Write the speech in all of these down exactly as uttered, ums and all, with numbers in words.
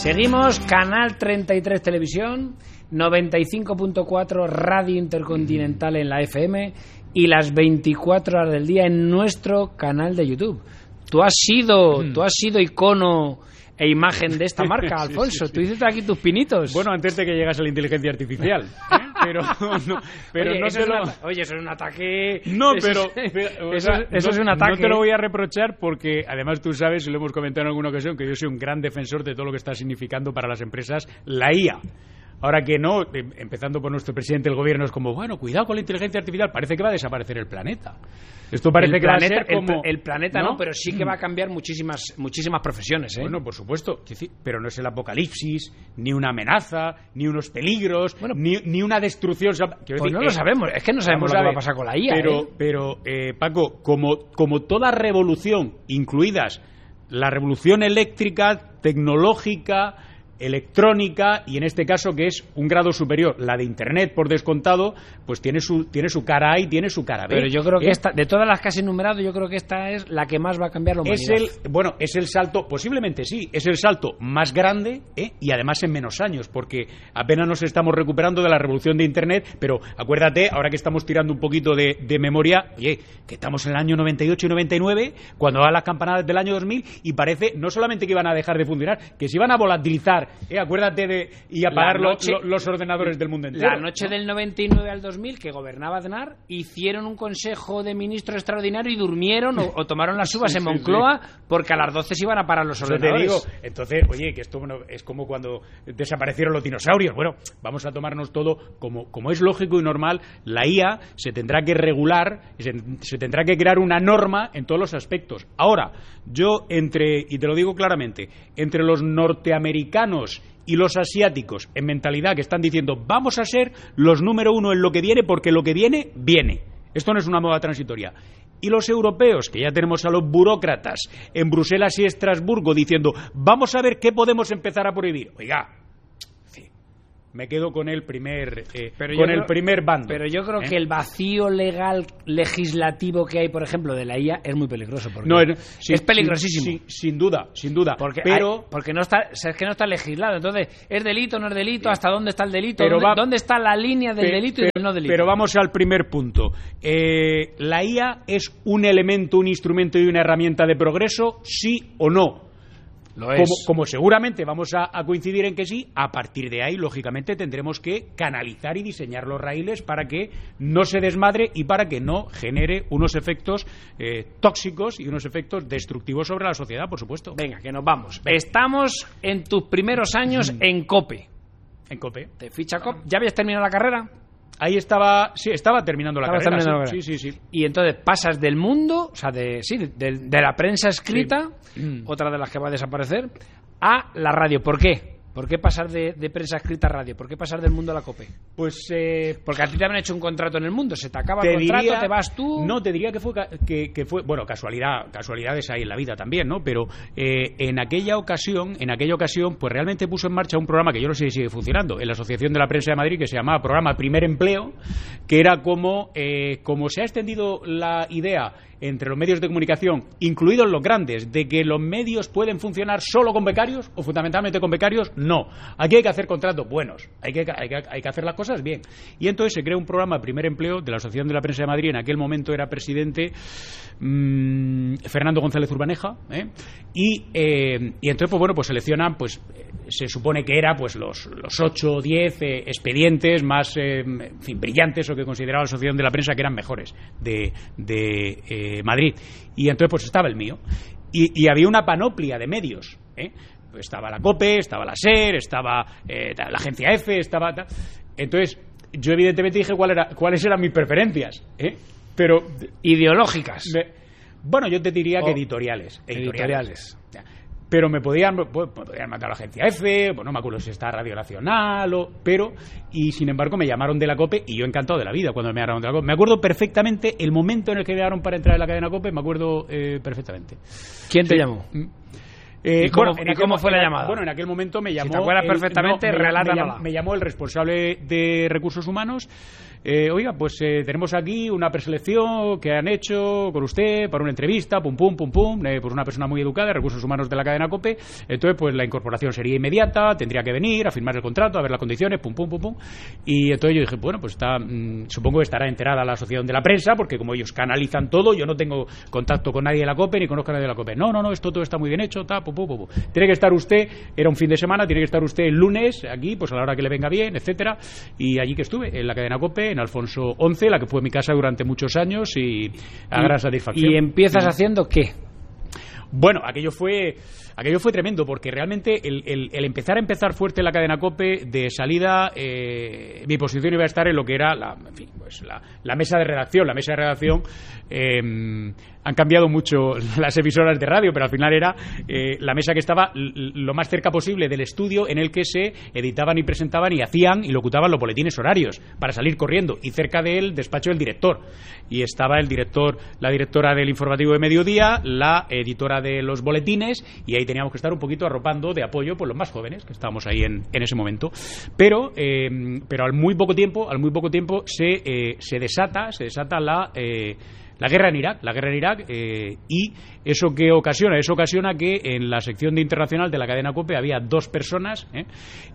Seguimos, Canal treinta y tres Televisión, noventa y cinco punto cuatro Radio Intercontinental en la F M y las veinticuatro horas del día en nuestro canal de YouTube. Tú has sido, mm. tú has sido icono e imagen de esta marca, Alfonso. Sí, sí, sí. Tú hiciste aquí tus pinitos. Bueno, antes de que llegase la inteligencia artificial. ¿eh? Pero no, pero oye, no eso se lo... es una, oye, eso es un ataque... No, eso pero... Es, pero eso, sea, eso no, es un ataque. No te lo voy a reprochar porque, además, tú sabes, y lo hemos comentado en alguna ocasión, que yo soy un gran defensor de todo lo que está significando para las empresas la I A. Ahora que no, empezando por nuestro presidente del gobierno, es como, bueno, cuidado con la inteligencia artificial, parece que va a desaparecer el planeta. Esto parece el que planeta, va a ser como... El, el planeta ¿no? no, pero sí que va a cambiar muchísimas muchísimas profesiones, ¿eh? Bueno, por supuesto, pero no es el apocalipsis, ni una amenaza, ni unos peligros, bueno, ni, ni una destrucción. Pues decir, no lo eh, sabemos, es que no sabemos lo que va a pasar con la I A. Pero, ¿eh? pero eh, Paco, como, como toda revolución, incluidas la revolución eléctrica, tecnológica, electrónica, y en este caso que es un grado superior, la de Internet por descontado, pues tiene su tiene su cara A y tiene su cara B. Pero yo creo que ¿Eh? esta, de todas las que has enumerado, yo creo que esta es la que más va a cambiar la humanidad. Es el, bueno, es el salto, posiblemente sí, es el salto más grande, ¿eh? Y además en menos años, porque apenas nos estamos recuperando de la revolución de Internet, pero acuérdate, ahora que estamos tirando un poquito de, de memoria, oye, que estamos en el año noventa y ocho y noventa y nueve, cuando dan las campanadas del año dos mil, y parece no solamente que iban a dejar de funcionar, que se iban a volatilizar. Eh, acuérdate de y apagar noche, lo, lo, los ordenadores del mundo entero. La noche ¿no? del noventa y nueve al dos mil, que gobernaba Aznar, hicieron un consejo de ministros extraordinario y durmieron o, o tomaron las uvas sí, en Moncloa sí, sí. porque a las doce se iban a parar los Eso ordenadores. Te digo, entonces, oye, que esto bueno, es como cuando desaparecieron los dinosaurios. Bueno, vamos a tomarnos todo como, como es lógico y normal. La I A se tendrá que regular, se, se tendrá que crear una norma en todos los aspectos. Ahora, yo entre, y te lo digo claramente, entre los norteamericanos y los asiáticos en mentalidad que están diciendo vamos a ser los número uno en lo que viene porque lo que viene, viene. Esto no es una moda transitoria. Y los europeos, que ya tenemos a los burócratas en Bruselas y Estrasburgo diciendo vamos a ver qué podemos empezar a prohibir. Oiga, me quedo con el primer eh, con creo, el primer bando. Pero yo creo ¿eh? que el vacío legal legislativo que hay, por ejemplo, de la I A es muy peligroso. Porque no, es, sí, es peligrosísimo. Sin, sin, sin duda, sin duda. Porque, pero hay, porque no está, es que no está legislado. Entonces, ¿es delito o no es delito? ¿Hasta dónde está el delito? Pero ¿Dónde, va, ¿Dónde está la línea del pero, delito y pero, del no delito? Pero vamos al primer punto. Eh, ¿La I A es un elemento, un instrumento y una herramienta de progreso, sí o no? Lo es. Como, como seguramente vamos a, a coincidir en que sí, a partir de ahí, lógicamente, tendremos que canalizar y diseñar los raíles para que no se desmadre y para que no genere unos efectos eh, tóxicos y unos efectos destructivos sobre la sociedad, por supuesto. Venga, que nos vamos. Venga. Estamos en tus primeros años mm. en COPE. En COPE. ¿Te ficha COPE? ¿Ya habías terminado la carrera? Ahí estaba, sí, estaba terminando la estaba carrera. Terminando sí, la sí, sí, sí. Y entonces pasas del mundo, o sea, de, sí, de, de la prensa escrita, sí. otra de las que va a desaparecer, a la radio. ¿Por qué? ¿Por qué pasar de, de prensa escrita a radio? ¿Por qué pasar del mundo a la COPE? Pues eh, porque a ti te habían hecho un contrato en el mundo, se te acaba te el contrato, diría, te vas tú. No, te diría que fue que, que fue, bueno, casualidad, casualidades hay en la vida también, ¿no? Pero eh, en aquella ocasión, en aquella ocasión, pues realmente puso en marcha un programa que yo no sé si sigue funcionando, en la Asociación de la Prensa de Madrid, que se llamaba Programa Primer Empleo, que era como, eh, como se ha extendido la idea entre los medios de comunicación, incluidos los grandes, de que los medios pueden funcionar solo con becarios o fundamentalmente con becarios, no. Aquí hay que hacer contratos buenos, hay que, hay que, hay que hacer las cosas bien. Y entonces se crea un programa Primer Empleo de la Asociación de la Prensa de Madrid. En aquel momento era presidente mmm, Fernando González Urbaneja, ¿eh? y, eh, y entonces pues bueno, pues seleccionan, pues se supone que era pues los, los ocho o diez eh, expedientes más eh, en fin, brillantes o que consideraba la Asociación de la Prensa que eran mejores de, de eh, Madrid. Y entonces pues estaba el mío. Y, y había una panoplia de medios, ¿eh? Estaba la COPE, estaba la SER, estaba eh, la Agencia F, estaba... Entonces yo evidentemente dije cuál era, cuáles eran mis preferencias, ¿eh? Pero ideológicas. Me, bueno, yo te diría oh, que editoriales. Editoriales. editoriales. Pero me podían, pues, me podían mandar a la Agencia F, bueno, no me acuerdo si está Radio Nacional, o, pero, y sin embargo me llamaron de la COPE y yo encantado de la vida cuando me llamaron de la COPE. Me acuerdo perfectamente el momento en el que me llamaron para entrar en la cadena COPE, me acuerdo eh, perfectamente. ¿Quién te sí. llamó? Eh, ¿Y cómo, bueno, ¿y cómo fue la llamada? Bueno, en aquel momento me llamó... Si te acuerdas el, perfectamente, no, me, relátanosla. Me, llamó, me llamó el responsable de Recursos Humanos eh, oiga, pues eh, tenemos aquí una preselección que han hecho con usted para una entrevista, pum, pum, pum, pum, eh, pues una persona muy educada, recursos humanos de la cadena COPE, entonces pues la incorporación sería inmediata, tendría que venir a firmar el contrato, a ver las condiciones, pum, pum, pum, pum, y entonces yo dije, bueno, pues está, mmm, supongo que estará enterada la asociación de la prensa, porque como ellos canalizan todo, yo no tengo contacto con nadie de la COPE, ni conozco a nadie de la COPE, no, no, no, esto todo está muy bien hecho, ta, pum, pum, pum, pum. Tiene que estar usted, era un fin de semana, tiene que estar usted el lunes aquí, pues a la hora que le venga bien, etcétera, y allí que estuve, en la cadena COPE, en Alfonso once, la que fue mi casa durante muchos años y a gran satisfacción. ¿Y empiezas sí. haciendo qué? Bueno, aquello fue aquello fue tremendo, porque realmente el, el, el empezar a empezar fuerte en la cadena COPE, de salida, eh, mi posición iba a estar en lo que era la, en fin, pues la, la mesa de redacción. La mesa de redacción, eh, han cambiado mucho las emisoras de radio, pero al final era eh, la mesa que estaba lo más cerca posible del estudio en el que se editaban y presentaban y hacían y locutaban los boletines horarios, para salir corriendo, y cerca del despacho del director. Y estaba el director, la directora del informativo de mediodía, la editora de los boletines, y ahí teníamos que estar un poquito arropando de apoyo por los más jóvenes que estábamos ahí en, en ese momento. Pero eh, pero al muy poco tiempo, al muy poco tiempo se eh, se desata, se desata la eh, la guerra en Irak, la guerra en Irak, eh, y eso que ocasiona, eso ocasiona que en la sección de internacional de la cadena COPE había dos personas, eh,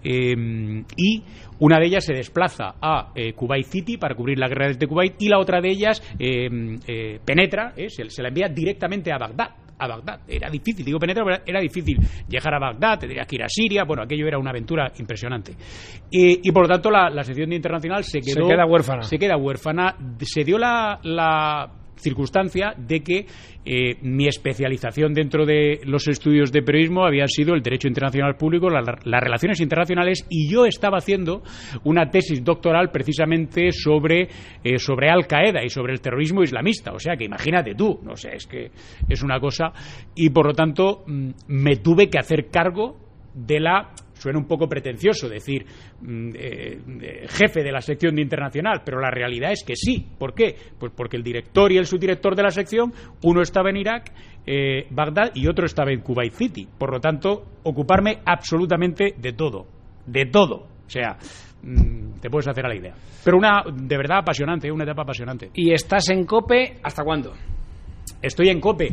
eh, y una de ellas se desplaza a eh, Kuwait City para cubrir la guerra desde Kuwait, y la otra de ellas eh, eh, penetra, eh, se, se la envía directamente a Bagdad. A Bagdad. Era difícil, digo penetra, pero era difícil llegar a Bagdad, tendrías que ir a Siria, bueno, aquello era una aventura impresionante. Y, y por lo tanto la, la sección de internacional se quedó... Se queda huérfana. Se queda huérfana. Se dio la... la circunstancia de que eh, mi especialización dentro de los estudios de periodismo había sido el derecho internacional público, la, las relaciones internacionales, y yo estaba haciendo una tesis doctoral precisamente sobre, eh, sobre Al Qaeda y sobre el terrorismo islamista. O sea que imagínate tú, no sé, es que es una cosa, y por lo tanto me tuve que hacer cargo de la... Suena un poco pretencioso decir eh, eh, jefe de la sección de internacional, pero la realidad es que sí. ¿Por qué? Pues porque el director y el subdirector de la sección, uno estaba en Irak, eh, Bagdad, y otro estaba en Kuwait City. Por lo tanto, ocuparme absolutamente de todo. De todo. O sea, mmm, te puedes hacer a la idea. Pero una, de verdad, apasionante, una etapa apasionante. ¿Y estás en COPE hasta cuándo? Estoy en COPE.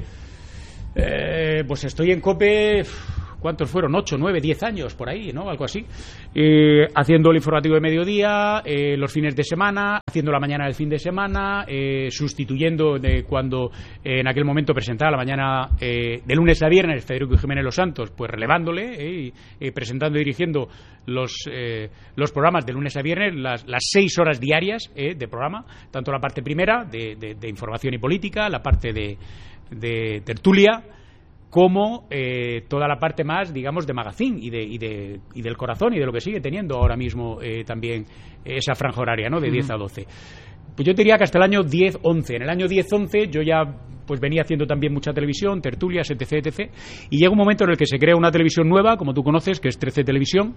Eh, pues estoy en COPE... ¿Cuántos fueron? ¿Ocho, nueve, diez años por ahí, ¿no? Algo así. Eh, haciendo el informativo de mediodía, eh, los fines de semana, haciendo la mañana del fin de semana, eh, sustituyendo de cuando eh, en aquel momento presentaba la mañana eh, de lunes a viernes Federico Jiménez Los Santos, pues relevándole eh, y eh, presentando y dirigiendo los, eh, los programas de lunes a viernes, las, las seis horas diarias eh, de programa, tanto la parte primera de, de, de información y política, la parte de, de tertulia, como eh, toda la parte más, digamos, de magazine y, de, y, de, y del corazón y de lo que sigue teniendo ahora mismo eh, también esa franja horaria, ¿no? De diez a doce. Pues yo diría que hasta el año diez once. En el año diez once yo ya pues venía haciendo también mucha televisión, tertulias, etc, etcétera. Y llega un momento en el que se crea una televisión nueva, como tú conoces, que es trece Televisión.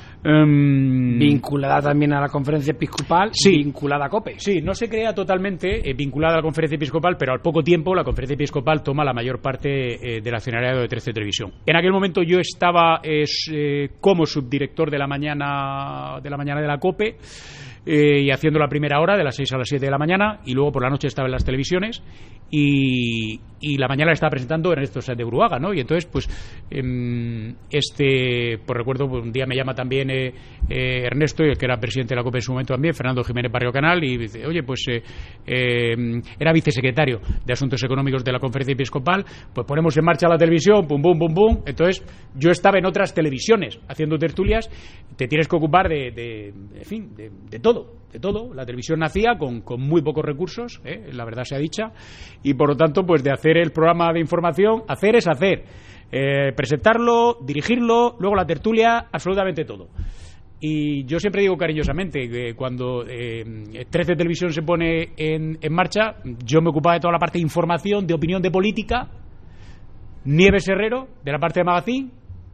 Um, vinculada también a la conferencia episcopal, sí, vinculada a COPE. Sí, no se crea totalmente eh, vinculada a la conferencia episcopal, pero al poco tiempo la conferencia episcopal toma la mayor parte eh, del accionariado de trece Televisión. En aquel momento yo estaba eh, eh, como subdirector de la mañana de la mañana de la COPE, eh, y haciendo la primera hora de las seis a las siete de la mañana, y luego por la noche estaba en las televisiones, y, y la mañana la estaba presentando Ernesto Sáenz de Bruaga, ¿no? Y entonces pues eh, este pues recuerdo pues, un día me llama también eh, eh, Ernesto, el que era presidente de la COPE en su momento también, Fernando Jiménez Barrio Canal, y dice, oye, pues eh, eh, era vicesecretario de Asuntos Económicos de la Conferencia Episcopal, pues ponemos en marcha la televisión, pum, pum, pum, pum. Entonces yo estaba en otras televisiones haciendo tertulias, te tienes que ocupar de, de, de en fin, de, de todo, de todo. La televisión nacía con, con muy pocos recursos, ¿eh? La verdad sea dicha, y por lo tanto, pues de hacer el programa de información, hacer es hacer, eh, presentarlo, dirigirlo, luego la tertulia, absolutamente todo. Y yo siempre digo cariñosamente que cuando eh, trece Televisión se pone en, en marcha, yo me ocupaba de toda la parte de información, de opinión, de política, Nieves Herrero de la parte de magazine,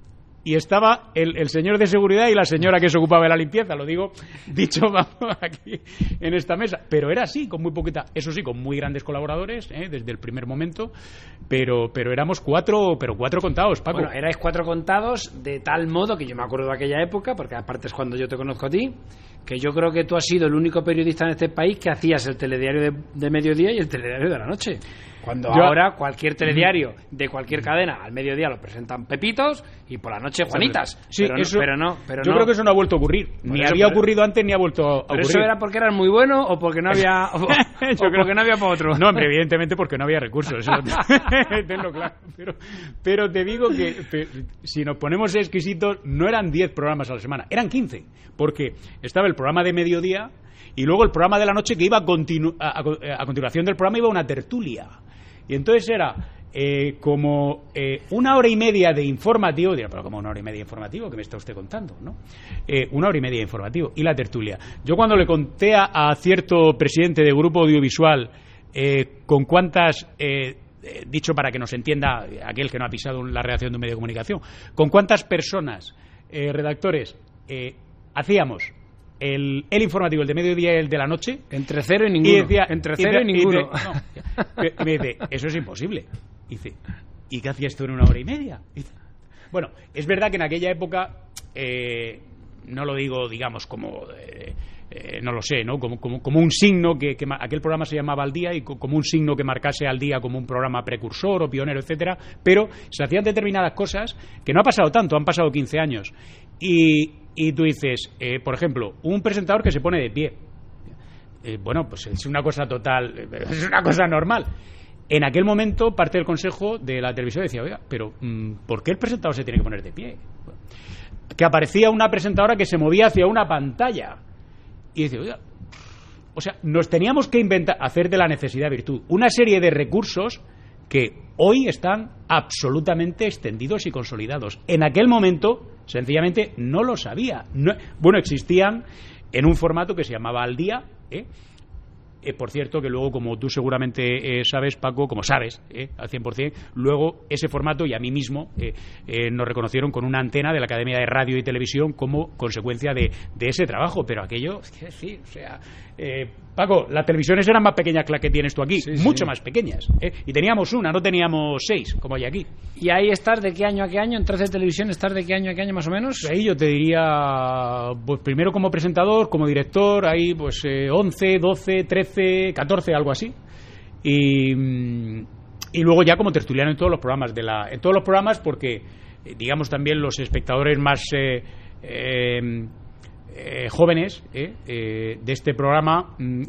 y estaba el, el señor de seguridad y la señora que se ocupaba de la limpieza, lo digo dicho vamos, aquí en esta mesa, pero era así, con muy poquita, eso sí, con muy grandes colaboradores, ¿eh? Desde el primer momento, pero pero éramos cuatro, pero cuatro contados, Paco. Bueno, erais cuatro contados de tal modo que yo me acuerdo de aquella época, porque aparte es cuando yo te conozco a ti, que yo creo que tú has sido el único periodista en este país que hacías el telediario de, de mediodía y el telediario de la noche. Cuando yo, ahora cualquier telediario de cualquier cadena al mediodía lo presentan Pepitos y por la noche Juanitas. Sí, pero, eso, no, pero no, pero yo no. creo que eso no ha vuelto a ocurrir. Por ni eso, había pero, ocurrido antes ni ha vuelto a ocurrir. ¿Pero eso era porque eran muy buenos o porque no había o, o creo, porque no había para otro? No, hombre, evidentemente porque no había recursos. Eso tenlo claro. Pero, pero te digo que te, si nos ponemos exquisitos, no eran diez programas a la semana, eran quince. Porque estaba el programa de mediodía y luego el programa de la noche que iba a, continu a, a, a continuación del programa iba una tertulia. Y entonces era eh, como eh, una hora y media de informativo, dirá, pero como una hora y media de informativo, ¿qué me está usted contando? ¿No? Eh, una hora y media de informativo y la tertulia. Yo cuando le conté a, a cierto presidente de grupo audiovisual eh, con cuántas, eh, eh, dicho para que nos entienda aquel que no ha pisado la redacción de un medio de comunicación, con cuántas personas, eh, redactores, eh, hacíamos El, el informativo, el de mediodía y el de la noche. Entre cero y ninguno. Y decía, Entre cero y, y ninguno. Y dice, no, me dice, eso es imposible. Y dice, ¿y qué hacías tú en una hora y media? Y dice, bueno, es verdad que en aquella época, eh, no lo digo, digamos, como, eh, eh, no lo sé, ¿no? Como, como, como un signo que, que aquel programa se llamaba Al Día y co como un signo que marcase Al Día como un programa precursor o pionero, etcétera. Pero se hacían determinadas cosas que no ha pasado tanto, han pasado quince años. Y Y tú dices, eh, por ejemplo, un presentador que se pone de pie. Eh, bueno, pues es una cosa total, es una cosa normal. En aquel momento, parte del consejo de la televisión decía, oiga, pero ¿por qué el presentador se tiene que poner de pie? Que aparecía una presentadora que se movía hacia una pantalla. Y dice, oiga, o sea, nos teníamos que inventar, hacer de la necesidad virtud. Una serie de recursos que hoy están absolutamente extendidos y consolidados. En aquel momento, sencillamente, no lo sabía. No, bueno, existían en un formato que se llamaba Al Día, ¿eh? Eh, por cierto, que luego, como tú seguramente eh, sabes, Paco, como sabes, eh, al cien por cien, luego ese formato y a mí mismo eh, eh, nos reconocieron con una antena de la Academia de Radio y Televisión como consecuencia de, de ese trabajo. Pero aquello, es decir, o sea, eh, Paco, las televisiones eran más pequeñas que las que tienes tú aquí, sí, mucho sí. más pequeñas, ¿eh? Y teníamos una, no teníamos seis, como hay aquí. ¿Y ahí estás de qué año a qué año? ¿En trece Televisión estás de qué año a qué año más o menos? Pues ahí yo te diría, pues primero como presentador, como director, ahí pues eh, once, doce, trece, catorce, algo así. Y, y luego ya como tertuliano en todos los programas, de la, en todos los programas porque, eh, digamos también los espectadores más... Eh, eh, Eh, jóvenes eh, eh, de este programa